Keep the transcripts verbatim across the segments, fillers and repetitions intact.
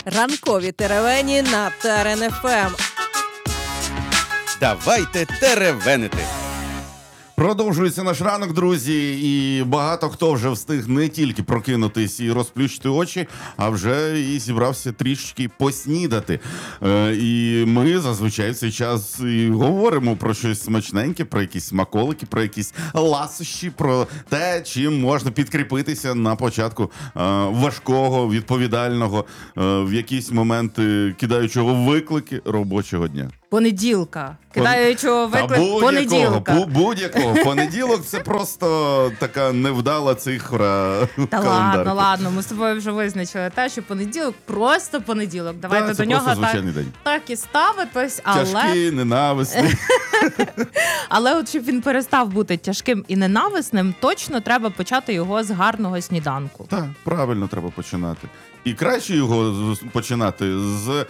Ранкові теревені на Терен еф ем. Давайте теревенити. Продовжується наш ранок, друзі, і багато хто вже встиг не тільки прокинутись і розплющити очі, а вже і зібрався трішечки поснідати. Е, і ми зазвичай в цей час і говоримо про щось смачненьке, про якісь смаколики, про якісь ласощі, про те, чим можна підкріпитися на початку е, важкого, відповідального, е, в якісь моменти кидаючого виклики робочого дня. Понеділка. Кидаючого виклик будь-якого, понеділка. бу- будь-якого. Понеділок – це просто така невдала цифра в Та календарі. ладно, ладно, ми з тобою вже визначили те, що понеділок просто понеділок. Давайте Да, це до нього просто так, звичайний день. так і ставитись, але... Тяжкий, ненависний. але от щоб він перестав бути тяжким і ненависним, точно треба почати його з гарного сніданку. Так, правильно треба починати. І краще його з- починати з,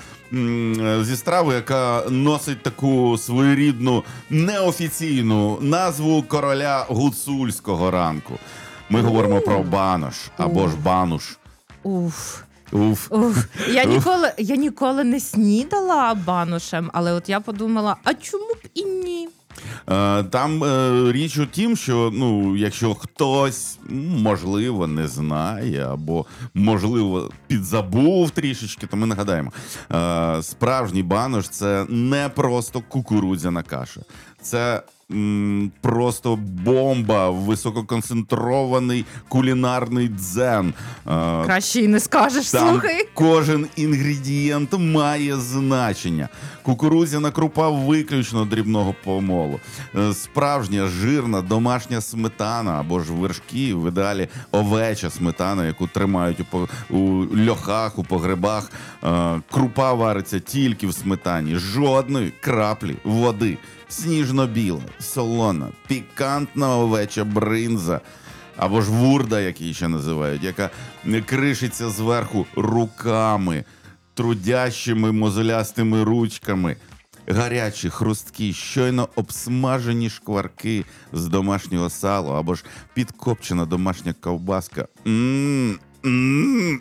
м, зі страви, яка носить таку своєрідну неофіційну назву короля гуцульського ранку. Ми говоримо про банош або ж бануш. Уф. Уф. Уф. Я ніколи, я ніколи не снідала банушем, але от я подумала, а чому б і ні? Е, Там е, річ у тім, що ну, якщо хтось, можливо, не знає або, можливо, підзабув трішечки, то ми нагадаємо. Е, Справжній банош – це не просто кукурудзяна каша. Це м, просто бомба, висококонцентрований кулінарний дзен. Е, Краще і не скажеш, Там слухай. кожен інгредієнт має значення. Кукурудзяна крупа виключно дрібного помолу. Е, Справжня жирна домашня сметана або ж вершки, в ідеалі овеча сметана, яку тримають у, по- у льохах, у погребах. Е, Крупа вариться тільки в сметані. Жодної краплі води. Сніжно-біла, солона, пікантна овеча бринза. Або ж вурда, як її ще називають, яка кришиться зверху руками, трудящими мозолястими ручками. Гарячі, хрусткі, щойно обсмажені шкварки з домашнього сала, або ж підкопчена домашня ковбаска. М, м,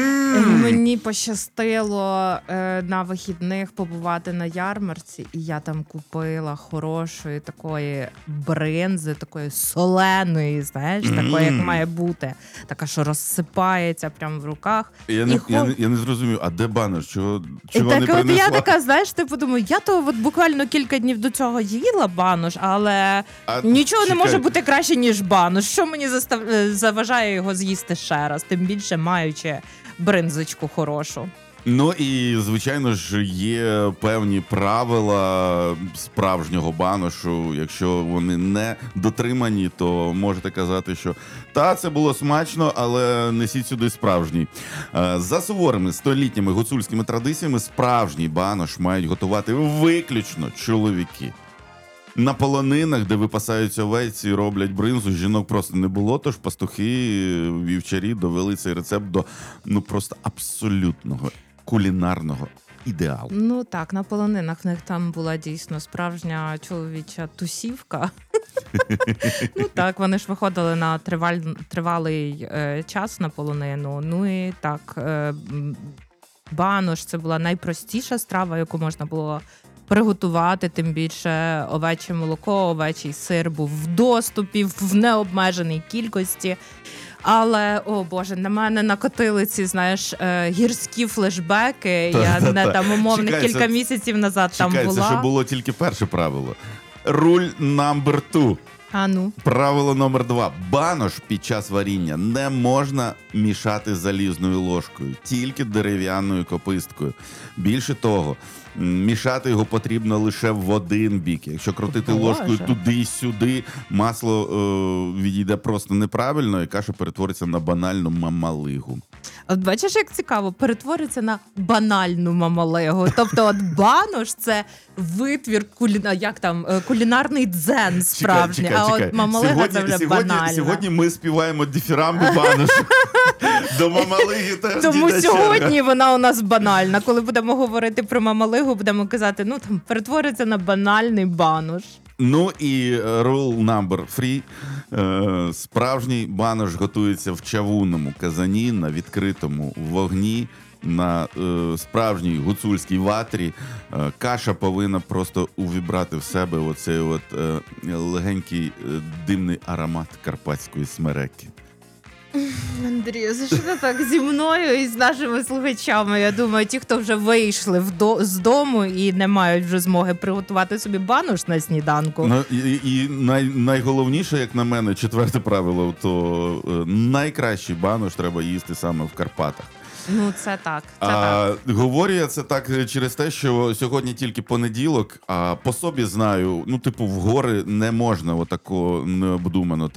м. Мені пощастило е, на вихідних побувати на ярмарці, і я там купила хорошої такої бринзи, такої соленої, знаєш, такої, як має бути. Така, що розсипається прямо в руках. Я І не, хо- я, не, я не зрозумів, а де банош? Чого, І чого так, не от принесла? я така, знаєш, ти подумаю, я то от буквально кілька днів до цього їла банош, але А, нічого чекай. не може бути краще, ніж банош. Що мені застав... е, заважає його з'їсти ще раз, тим більше маючи бринзочку хорошу. Ну і, звичайно ж, є певні правила справжнього баношу. Якщо вони не дотримані, то можете казати, що та, це було смачно, але несіть сюди справжній. Е, За суворими столітніми гуцульськими традиціями справжній банош мають готувати виключно чоловіки. На полонинах, де випасаються овеці і роблять бринзу, жінок просто не було, тож пастухи, вівчарі довели цей рецепт до ну просто абсолютного кулінарного ідеалу. Ну так, на полонинах в них там була дійсно справжня чоловіча тусівка. Ну так, вони ж виходили на триваль... тривалий е, час на полонину. Ну і так, е, м, банош – це була найпростіша страва, яку можна було приготувати, тим більше овече молоко, овечий сир був в доступі, в необмеженій кількості. Але, о Боже, на мене накотили ці, знаєш, е, гірські флешбеки. Я Та-та-та. не там умовних Чекай, кілька це- місяців назад Чекай, там це була. що було тільки перше правило. Руль номер two. А ну. Правило номер два. Банош під час варіння не можна мішати залізною ложкою, тільки дерев'яною кописткою. Більше того, м, мішати його потрібно лише в один бік. Якщо крутити Боже. ложкою туди й сюди, масло е, відійде просто неправильно, і каша перетвориться на банальну мамалигу. От бачиш, як цікаво, перетвориться на банальну мамалегу. Тобто, от банош – це витвір куліна, як там, е, кулінарний дзен справжній, Чекай, а чекай. от мамалега сьогодні, це вже сьогодні, банальна. Сьогодні ми співаємо дифірамби баношу. До мамалиги теж Тому дійде черга. сьогодні вона у нас банальна. Коли будемо говорити про мамалигу, будемо казати, ну там перетвориться на банальний банош. Ну і rule number three. Е, Справжній банош готується в чавунному казані на відкритому вогні, на е, справжній гуцульській ватрі. Е, каша повинна просто увібрати в себе оцей от е, легенький е, димний аромат карпатської смереки. Андрію, за що ти так зі мною і з нашими слухачами? Я думаю, ті, хто вже вийшли в до... з дому і не мають вже змоги приготувати собі банош на сніданку. Ну, і і най, найголовніше, як на мене, четверте правило, то е, найкращий банош треба їсти саме в Карпатах. Ну, це так. Це А, так. говорю я це так через те, що сьогодні тільки понеділок, а по собі знаю, ну, типу, в гори не можна отако необдумано.